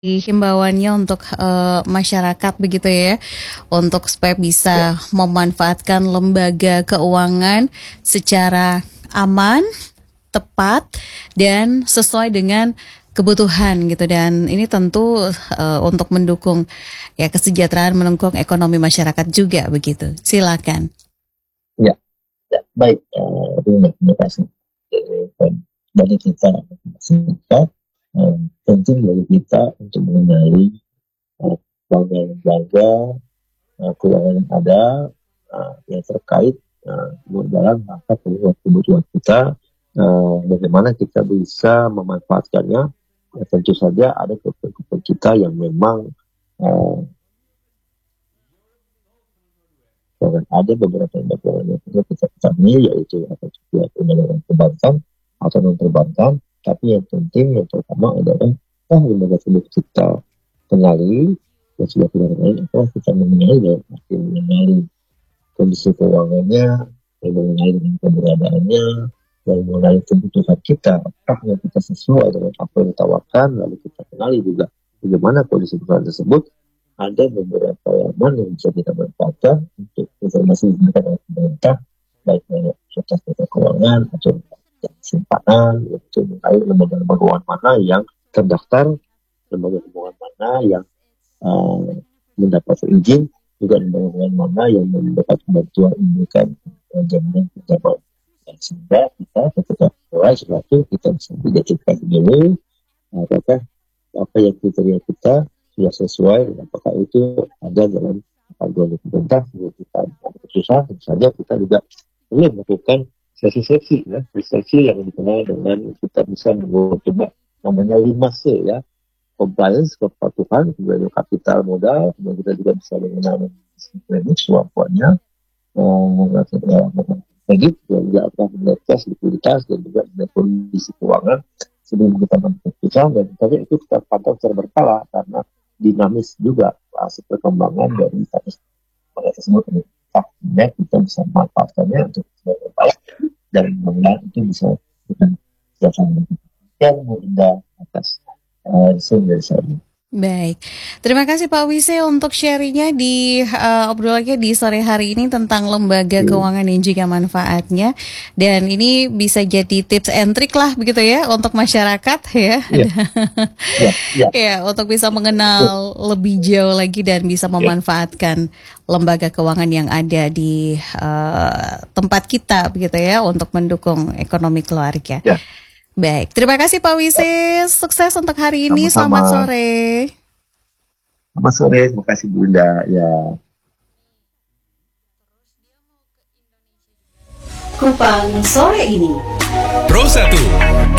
himbauannya untuk masyarakat begitu ya, untuk supaya bisa memanfaatkan lembaga keuangan secara aman, tepat, dan sesuai dengan kebutuhan gitu. Dan ini tentu untuk mendukung ya kesejahteraan, mendukung ekonomi masyarakat juga begitu. Silakan. Ya, baik, terima kasih. Bagi kita masyarakat, penting bagi kita untuk mengenali lembaga keuangan yang ada yang terkait dalam rangka kebutuhan kita, bagaimana kita bisa memanfaatkannya. Tentu saja ada kebutuhan kita yang memang ada beberapa lembaga yang perlu kita ketahui, yaitu lembaga perbankan atau non perbankan. Tapi yang penting, yang pertama adalah lembaga tersebut kita kenali, dan sudah kita kenali, atau kita mengenali dalam arti mengenali kondisi keuangannya, mengenali dengan keberadaannya, dan mengenali kebutuhan kita, apakah kita sesuai dengan apa yang ditawarkan. Lalu kita kenali juga bagaimana kondisi perusahaan tersebut. Ada beberapa laman yang bisa kita manfaatkan untuk informasi yang diberikan oleh pemerintah, baik dari Otoritas Jasa Keuangan atau simpanan, untuk mengenai lembaga keuangan mana yang terdaftar, lembaga keuangan mana yang mendapat izin, juga lembaga keuangan mana yang mendapat bantuan memberikan jaminan pinjaman. Sehingga kita ketika mulai sesuatu, kita bisa menjadikan dulu apakah apa yang kriteria kita sudah sesuai, apakah itu ada dalam panduan pemerintah. Kita susah, tentu saja kita juga perlu melakukan seleksi yang dikenal dengan kita bisa mencoba namanya 5C ya, compliance, kepatuhan, kemudian kapital modal, kemudian kita juga bisa mengenal kemampuannya, kredit, dan juga kualitas, likuiditas, dan juga kondisi keuangan sebelum kita menentukan. Dan tapi itu kita pantau secara berkala karena dinamis juga hasil perkembangan dari status tersebut. Kita bisa memanfaatkannya untuk berkala, dan mudah-mudahan itu bisa dengan yang mudah atas dari saya. Baik, terima kasih Pak Wise untuk sharingnya di obrolannya di sore hari ini tentang lembaga keuangan dan juga manfaatnya. Dan ini bisa jadi tips and trick lah begitu ya untuk masyarakat ya. Ya, untuk bisa mengenal lebih jauh lagi dan bisa memanfaatkan lembaga keuangan yang ada di tempat kita begitu ya, untuk mendukung ekonomi keluarga. Baik, terima kasih Pak Wise. Sukses untuk hari ini. Selamat sore. Selamat sore, terima kasih Bunda. Ya. Kupang sore ini. Pro 1.